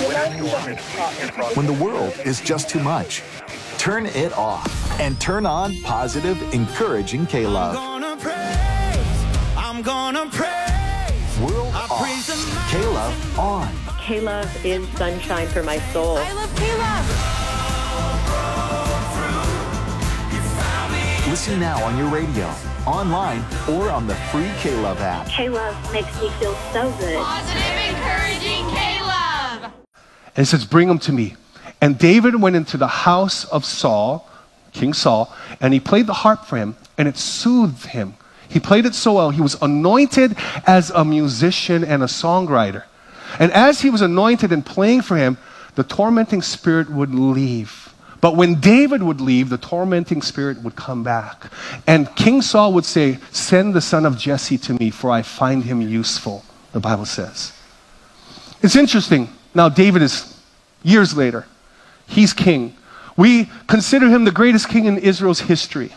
When the world is just too much, turn it off and turn on positive, encouraging K-Love. I'm gonna praise. World off, K-Love on. K-Love is sunshine for my soul. I love K-Love. Listen now on your radio, online, or on the free K-Love app. K-Love makes me feel so good. Positive, encouraging K-Love. And it says, bring them to me. And David went into the house of Saul, King Saul, and he played the harp for him, and it soothed him. He played it so well. He was anointed as a musician and a songwriter. And as he was anointed and playing for him, the tormenting spirit would leave. But when David would leave, the tormenting spirit would come back. And King Saul would say, send the son of Jesse to me, for I find him useful, the Bible says. It's interesting. Now David is years later. He's king. We consider him the greatest king in Israel's history.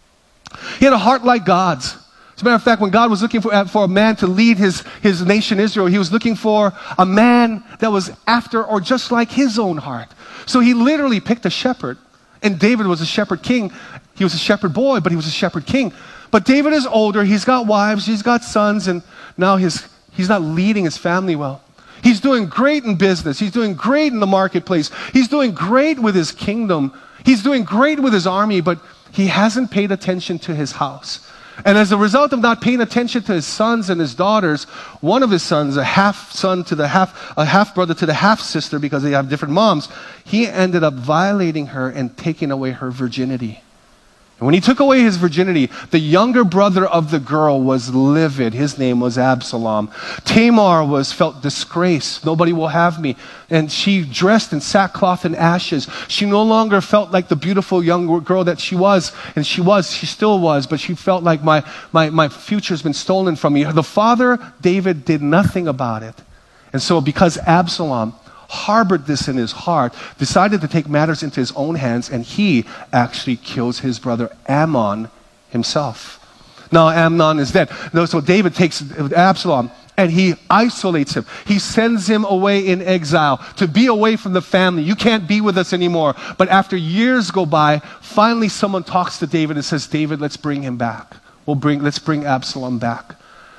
He had a heart like God's. As a matter of fact, when God was looking for a man to lead his nation Israel, he was looking for a man that was after or just like his own heart. So he literally picked a shepherd. And David was a shepherd king. He was a shepherd boy, but he was a shepherd king. But David is older. He's got wives. He's got sons. And now he's not leading his family well. He's doing great in business. He's doing great in the marketplace. He's doing great with his kingdom. He's doing great with his army, but he hasn't paid attention to his house. And as a result of not paying attention to his sons and his daughters, one of his sons, a half-son to a half-brother to the half-sister, because they have different moms, he ended up violating her and taking away her virginity. And when he took away his virginity, the younger brother of the girl was livid. His name was Absalom. Tamar felt disgraced. Nobody will have me. And she dressed in sackcloth and ashes. She no longer felt like the beautiful young girl that she was. And she still was, but she felt like my future's been stolen from me. The father, David, did nothing about it. And so because Absalom harbored this in his heart, decided to take matters into his own hands, and he actually kills his brother Amnon himself. Now Amnon is dead. So David takes Absalom and he isolates him. He sends him away in exile to be away from the family. You can't be with us anymore. But after years go by, finally someone talks to David and says, David, let's bring him back. Let's bring Absalom back.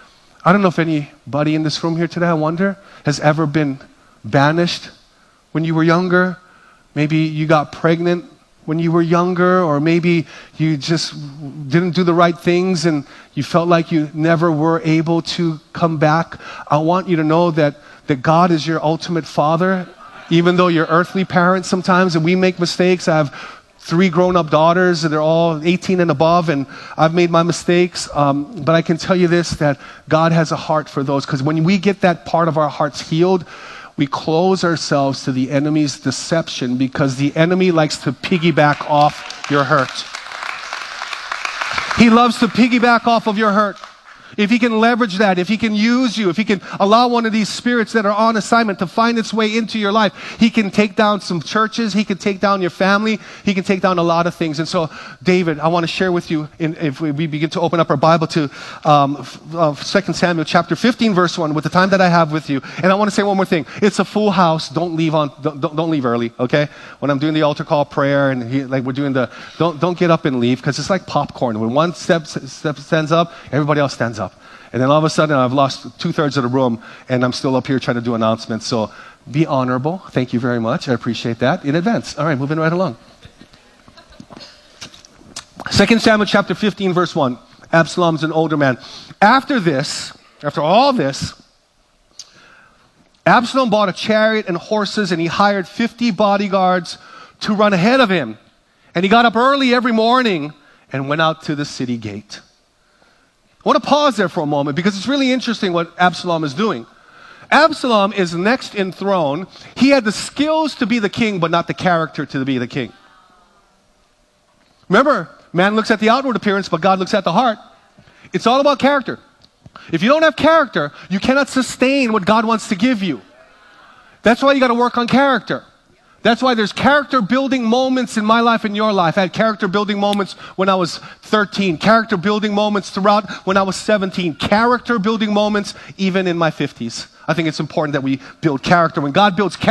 I don't know if anybody in this room here today, I wonder, has ever been banished when you were younger. Maybe you got pregnant when you were younger, or maybe you just didn't do the right things and you felt like you never were able to come back. I want you to know that God is your ultimate father, even though you're earthly parents sometimes and we make mistakes. I have 3 grown-up daughters, and they're all 18 and above, and I've made my mistakes. But I can tell you this, that God has a heart for those, because when we get that part of our hearts healed, we close ourselves to the enemy's deception, because the enemy likes to piggyback off your hurt. He loves to piggyback off of your hurt. If he can leverage that, if he can use you, if he can allow one of these spirits that are on assignment to find its way into your life, he can take down some churches, he can take down your family, he can take down a lot of things. And so, David, I want to share with you, if we begin to open up our Bible to 2 Samuel chapter 15, verse 1, with the time that I have with you. And I want to say one more thing. It's a full house. Don't leave early, okay? When I'm doing the altar call prayer and we're doing don't get up and leave, because it's like popcorn. When one step stands up, everybody else stands up. And then all of a sudden, I've lost 2/3 of the room, and I'm still up here trying to do announcements. So be honorable. Thank you very much. I appreciate that in advance. All right, moving right along. 2 Samuel chapter 15, verse 1. Absalom's an older man. After all this, Absalom bought a chariot and horses, and he hired 50 bodyguards to run ahead of him. And he got up early every morning and went out to the city gate. I want to pause there for a moment, because it's really interesting what Absalom is doing. Absalom is next in throne. He had the skills to be the king, but not the character to be the king. Remember, man looks at the outward appearance, but God looks at the heart. It's all about character. If you don't have character, you cannot sustain what God wants to give you. That's why you got to work on character. That's why there's character building moments in my life and your life. I had character building moments when I was 13. Character building moments throughout when I was 17. Character building moments even in my 50s. I think it's important that we build character. When God builds character,